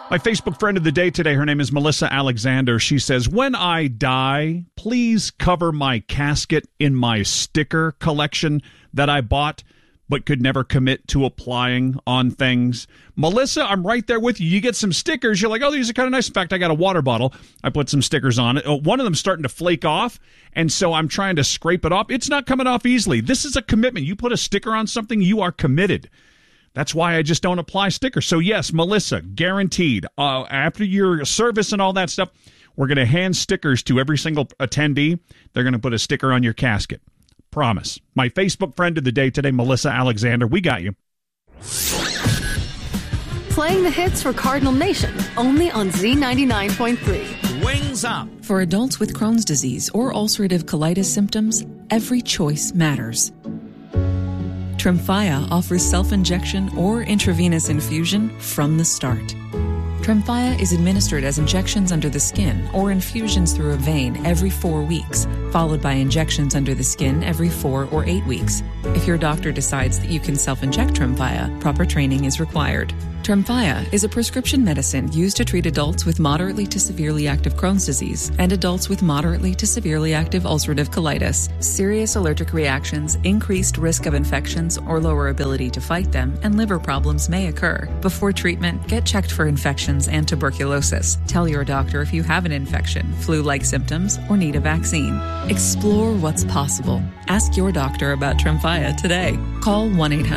My Facebook friend of the day today, her name is Melissa Alexander. She says, when I die, please cover my casket in my sticker collection that I bought but could never commit to applying on things. Melissa, I'm right there with you. You get some stickers. You're like, oh, these are kind of nice. In fact, I got a water bottle. I put some stickers on it. One of them's starting to flake off, and so I'm trying to scrape it off. It's not coming off easily. This is a commitment. You put a sticker on something, you are committed. That's why I just don't apply stickers. So, yes, Melissa, guaranteed. After your service and all that stuff, we're going to hand stickers to every single attendee. They're going to put a sticker on your casket. Promise. My Facebook friend of the day today, Melissa Alexander. We got you. Playing the hits for Cardinal Nation, only on Z99.3. Wings Up. For adults with Crohn's disease or ulcerative colitis symptoms, every choice matters. Tremfya offers self-injection or intravenous infusion from the start. Tremfya is administered as injections under the skin or infusions through a vein every 4 weeks, followed by injections under the skin every 4 or 8 weeks. If your doctor decides that you can self-inject Tremfya, proper training is required. Tremfya is a prescription medicine used to treat adults with moderately to severely active Crohn's disease and adults with moderately to severely active ulcerative colitis. Serious allergic reactions, increased risk of infections or lower ability to fight them, and liver problems may occur. Before treatment, get checked for infections and tuberculosis. Tell your doctor if you have an infection, flu-like symptoms, or need a vaccine. Explore what's possible. Ask your doctor about Tremfya today. Call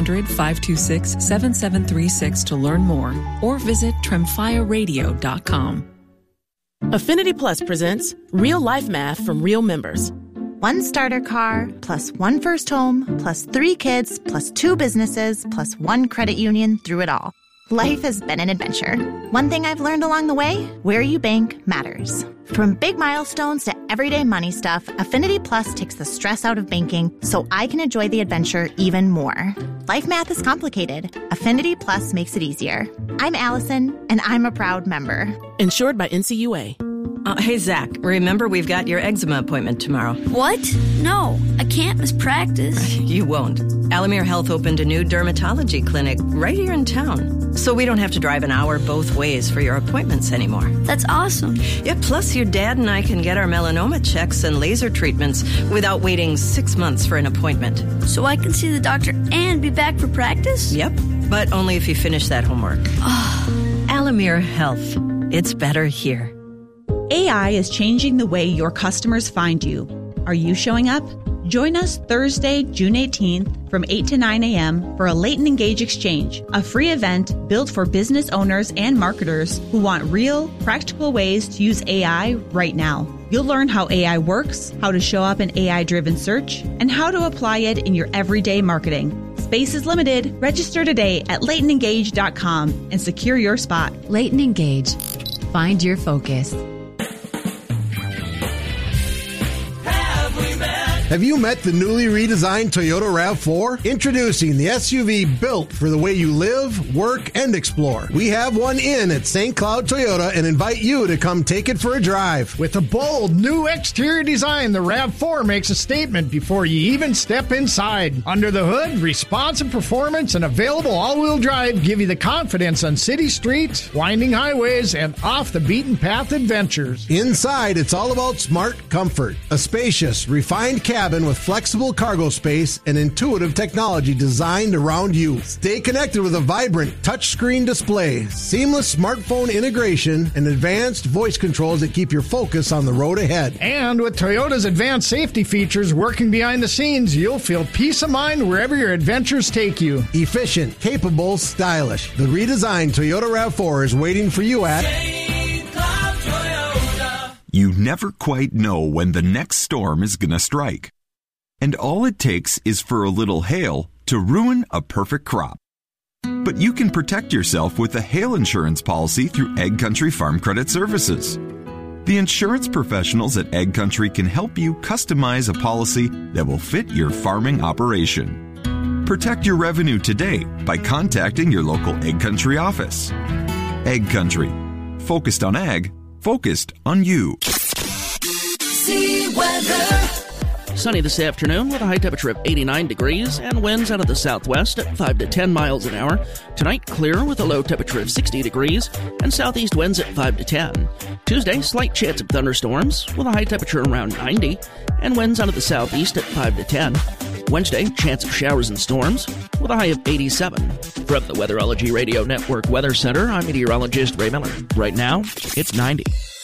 1-800-526-7736 to learn more, or visit TremfyaRadio.com. Affinity Plus presents Real Life Math from real members. 1 starter car, plus 1 first home, plus 3 kids, plus 2 businesses, plus 1 credit union through it all. Life has been an adventure. One thing I've learned along the way, where you bank matters. From big milestones to everyday money stuff, Affinity Plus takes the stress out of banking so I can enjoy the adventure even more. Life math is complicated. Affinity Plus makes it easier. I'm Allison, and I'm a proud member. Insured by NCUA. Hey, Zach, remember we've got your eczema appointment tomorrow. What? No, I can't miss practice. You won't. Alamere Health opened a new dermatology clinic right here in town, so we don't have to drive an hour both ways for your appointments anymore. That's awesome. Yeah, plus your dad and I can get our melanoma checks and laser treatments without waiting 6 months for an appointment. So I can see the doctor and be back for practice? Yep, but only if you finish that homework. Alamere Health. It's better here. AI is changing the way your customers find you. Are you showing up? Join us Thursday, June 18th from 8 to 9 a.m. for a Latent Engage Exchange, a free event built for business owners and marketers who want real, practical ways to use AI right now. You'll learn how AI works, how to show up in AI-driven search, and how to apply it in your everyday marketing. Space is limited. Register today at latentengage.com and secure your spot. Latent Engage. Find your focus. Have you met the newly redesigned Toyota RAV4? Introducing the SUV built for the way you live, work, and explore. We have one in at St. Cloud Toyota and invite you to come take it for a drive. With a bold new exterior design, the RAV4 makes a statement before you even step inside. Under the hood, responsive performance and available all-wheel drive give you the confidence on city streets, winding highways, and off-the-beaten-path adventures. Inside, it's all about smart comfort. A spacious, refined cabin with flexible cargo space and intuitive technology designed around you. Stay connected with a vibrant touchscreen display, seamless smartphone integration, and advanced voice controls that keep your focus on the road ahead. And with Toyota's advanced safety features working behind the scenes, you'll feel peace of mind wherever your adventures take you. Efficient, capable, stylish. The redesigned Toyota RAV4 is waiting for you at You never quite know when the next storm is going to strike. And all it takes is for a little hail to ruin a perfect crop. But you can protect yourself with a hail insurance policy through Ag Country Farm Credit Services. The insurance professionals at Ag Country can help you customize a policy that will fit your farming operation. Protect your revenue today by contacting your local Ag Country office. Ag Country. Focused on ag. Focused on you. See weather. Sunny this afternoon with a high temperature of 89 degrees and winds out of the southwest at 5 to 10 miles an hour. Tonight, clear with a low temperature of 60 degrees and southeast winds at 5 to 10. Tuesday, slight chance of thunderstorms with a high temperature around 90 and winds out of the southeast at 5 to 10. Wednesday, chance of showers and storms with a high of 87. From the Weatherology Radio Network Weather Center, I'm meteorologist Ray Miller. Right now, it's 90.